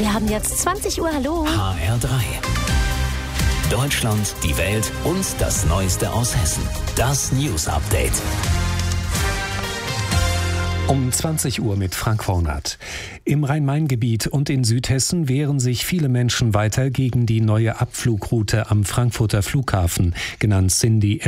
Wir haben jetzt 20 Uhr, hallo. HR3. Deutschland, die Welt und das Neueste aus Hessen. Das News Update. Um 20 Uhr mit Frank Hornath. Im Rhein-Main-Gebiet und in Südhessen wehren sich viele Menschen weiter gegen die neue Abflugroute am Frankfurter Flughafen, genannt Cindy